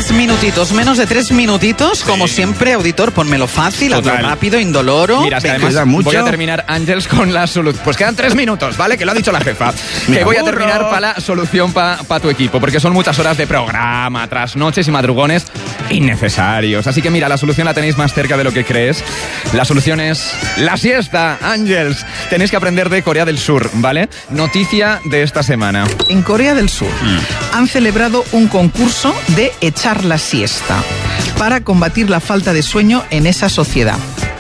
3 minutitos, menos de 3 minutitos, como siempre, auditor, ponmelo fácil, hazlo rápido, indoloro. Mira, es que además voy a terminar, Ángels, con la solución. Pues quedan 3 minutos, ¿vale? Que lo ha dicho la jefa. Que voy a terminar para la solución para tu equipo, porque son muchas horas de programa, trasnoches y madrugones innecesarios. Así que mira, la solución la tenéis más cerca de lo que crees. La solución es la siesta, Ángels. Tenéis que aprender de Corea del Sur, ¿vale? Noticia de esta semana. En Corea del Sur han celebrado un concurso de echar la siesta para combatir la falta de sueño en esa sociedad.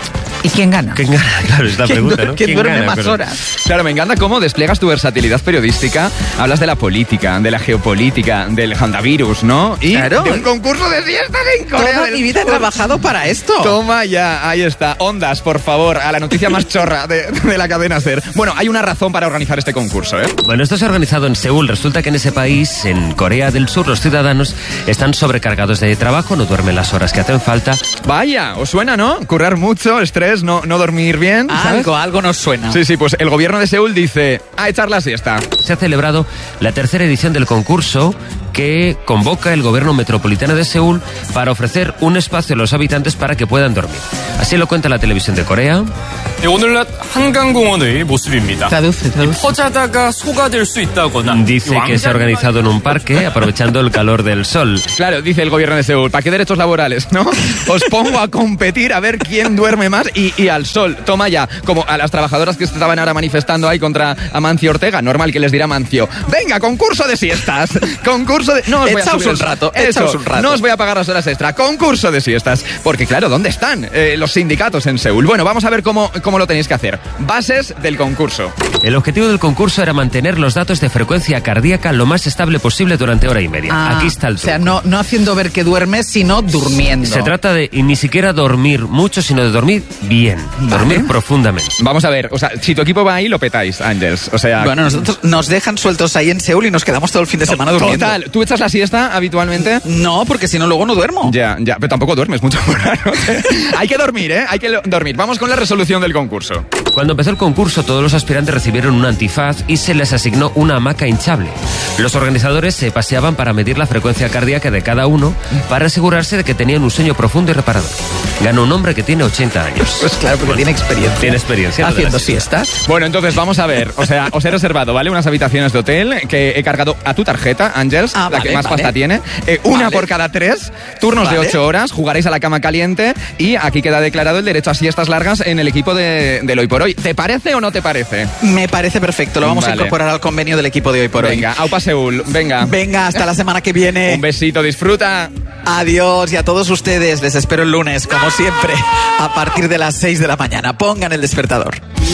¿Y quién gana? ¿Quién gana? Claro, es la pregunta, ¿no? ¿Quién duerme gana, más horas? Claro, me encanta cómo despliegas tu versatilidad periodística. Hablas de la política, de la geopolítica, del handavirus, ¿no? Y claro, de un concurso de siestas en Corea toda del mi vida he Sur. trabajado para esto. Toma ya, ahí está. Ondas, por favor, a la noticia más chorra de la cadena SER. Bueno, hay una razón para organizar este concurso, ¿eh? Bueno, esto se ha organizado en Seúl. Resulta que en ese país, en Corea del Sur, los ciudadanos están sobrecargados de trabajo, no duermen las horas que hacen falta. Vaya, ¿os suena, no? Currar mucho, estrés, no dormir bien, ¿sabes? Algo nos suena. Sí, pues el gobierno de Seúl dice, a echar la siesta. Se ha celebrado la tercera edición del concurso que convoca el gobierno metropolitano de Seúl para ofrecer un espacio a los habitantes para que puedan dormir. Así lo cuenta la televisión de Corea. 오늘날 한강공원의 모습입니다. Traduce. 퍼자다가 속아들 수 있다거나 Dice que se ha organizado en un parque aprovechando el calor del sol. Claro, dice el gobierno de Seúl, ¿para qué derechos laborales, no? Os pongo a competir a ver quién duerme más y al sol. Toma ya, como a las trabajadoras que estaban ahora manifestando ahí contra Amancio Ortega, normal que les dirá Amancio, venga, concurso de siestas, concurso de... No os voy a subir un rato, eso, no os voy a pagar las horas extra, concurso de siestas. Porque claro, ¿dónde están los sindicatos en Seúl? Bueno, vamos a ver cómo lo tenéis que hacer. Bases del concurso. El objetivo del concurso era mantener los datos de frecuencia cardíaca lo más estable posible durante hora y media. Aquí está el truco. O sea, no haciendo ver que duermes, sino durmiendo. Se trata de ni siquiera dormir mucho, sino de dormir bien, dormir profundamente. Vamos a ver, o sea, si tu equipo va ahí, lo petáis, Ángels. O sea... Bueno, nosotros nos dejan sueltos ahí en Seúl y nos quedamos todo el fin de semana durmiendo. Total, ¿tú echas la siesta habitualmente? No, porque si no luego no duermo. Ya, pero tampoco duermes mucho. Hay que dormir, ¿eh? Hay que dormir. Vamos con la resolución del concurso. Cuando empezó el concurso, todos los aspirantes recibieron un antifaz y se les asignó una hamaca hinchable. Los organizadores se paseaban para medir la frecuencia cardíaca de cada uno para asegurarse de que tenían un sueño profundo y reparador. Ganó un hombre que tiene 80 años. Pues claro, porque tiene experiencia. Tiene experiencia. Haciendo siestas. Bueno, entonces vamos a ver. O sea, os he reservado, ¿vale? Unas habitaciones de hotel que he cargado a tu tarjeta, Ángels, la que más pasta tiene. Una por cada 3, turnos de 8 horas, jugaréis a la cama caliente y aquí queda declarado el derecho a siestas largas en el equipo del Hoy por Hoy. ¿Te parece o no te parece? Me parece perfecto. Lo vamos a incorporar al convenio del equipo de Hoy por Hoy. Venga, aupa Seúl. Venga, hasta la semana que viene. Un besito, disfruta. Adiós, y a todos ustedes les espero el lunes, como siempre, a partir de las 6 de la mañana. Pongan el despertador.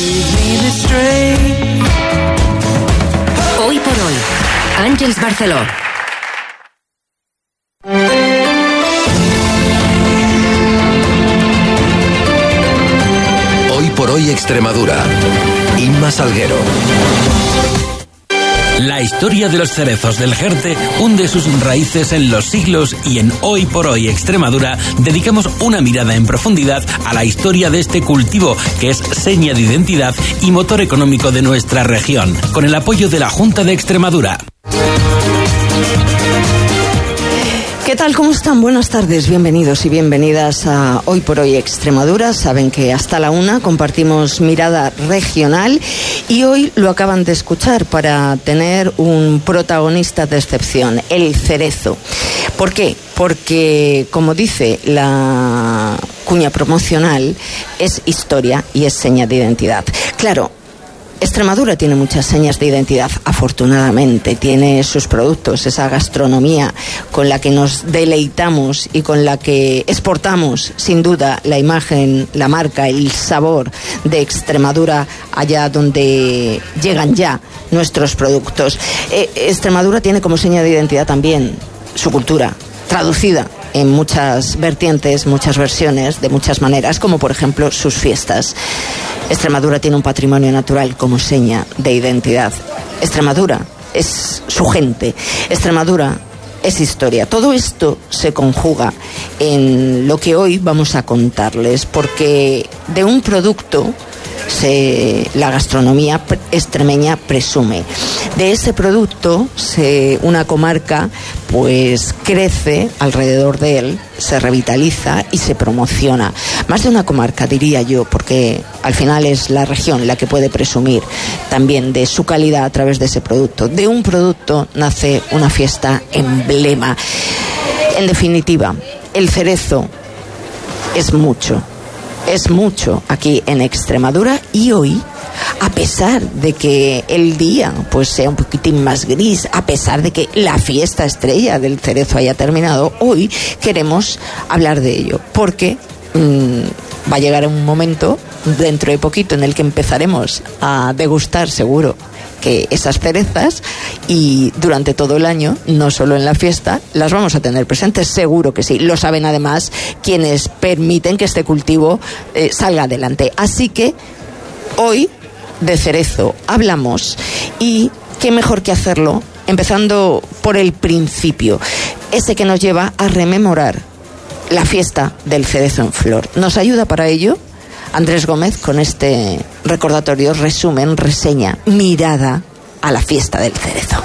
Hoy por Hoy, Ángels Barceló. Hoy por Hoy Extremadura. Inma Salguero. La historia de los cerezos del Jerte hunde sus raíces en los siglos y en Hoy por Hoy Extremadura dedicamos una mirada en profundidad a la historia de este cultivo que es seña de identidad y motor económico de nuestra región, con el apoyo de la Junta de Extremadura. ¿Qué tal? ¿Cómo están? Buenas tardes, bienvenidos y bienvenidas a Hoy por Hoy Extremadura. Saben que hasta la 1 compartimos mirada regional y hoy lo acaban de escuchar para tener un protagonista de excepción, el cerezo. ¿Por qué? Porque, como dice la cuña promocional, es historia y es seña de identidad. Claro, Extremadura tiene muchas señas de identidad, afortunadamente. Tiene sus productos, esa gastronomía con la que nos deleitamos y con la que exportamos, sin duda, la imagen, la marca, el sabor de Extremadura allá donde llegan ya nuestros productos. Extremadura tiene como seña de identidad también su cultura, traducida en muchas vertientes, muchas versiones, de muchas maneras, como por ejemplo sus fiestas. Extremadura tiene un patrimonio natural como seña de identidad. Extremadura es su gente. Extremadura es historia. Todo esto se conjuga en lo que hoy vamos a contarles, porque de un producto la gastronomía extremeña presume. De ese producto, una comarca pues crece alrededor de él, se revitaliza y se promociona. Más de una comarca, diría yo, porque al final es la región la que puede presumir también de su calidad a través de ese producto. De un producto nace una fiesta emblema. En definitiva, el cerezo es mucho aquí en Extremadura, y hoy, a pesar de que el día pues sea un poquitín más gris, a pesar de que la fiesta estrella del cerezo haya terminado, hoy queremos hablar de ello, porque va a llegar un momento dentro de poquito en el que empezaremos a degustar seguro que esas cerezas, y durante todo el año, no solo en la fiesta, las vamos a tener presentes, seguro que sí. Lo saben además quienes permiten que este cultivo salga adelante. Así que hoy de cerezo hablamos, y qué mejor que hacerlo empezando por el principio, ese que nos lleva a rememorar la fiesta del cerezo en flor. Nos ayuda para ello Andrés Gómez con este recordatorio, resumen, reseña, mirada a la fiesta del cerezo.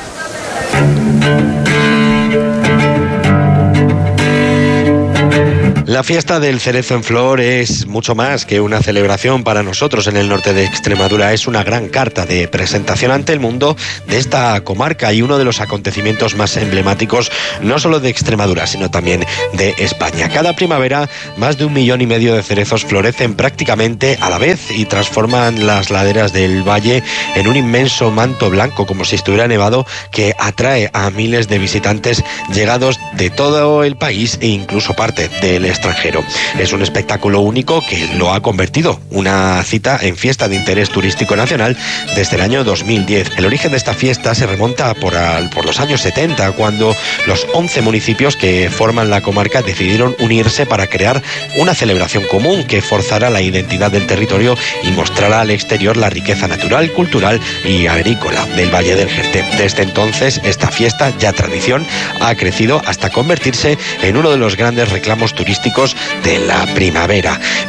La fiesta del cerezo en flor es mucho más que una celebración para nosotros en el norte de Extremadura. Es una gran carta de presentación ante el mundo de esta comarca y uno de los acontecimientos más emblemáticos, no solo de Extremadura, sino también de España. Cada primavera, más de 1,5 millones de cerezos florecen prácticamente a la vez y transforman las laderas del valle en un inmenso manto blanco, como si estuviera nevado, que atrae a miles de visitantes llegados de todo el país e incluso parte del extranjero. Es un espectáculo único que lo ha convertido una cita en fiesta de interés turístico nacional desde el año 2010. El origen de esta fiesta se remonta por los años 70, cuando los 11 municipios que forman la comarca decidieron unirse para crear una celebración común que forzara la identidad del territorio y mostrara al exterior la riqueza natural, cultural y agrícola del Valle del Jerte. Desde entonces, esta fiesta, ya tradición, ha crecido hasta convertirse en uno de los grandes reclamos turísticos de la primavera.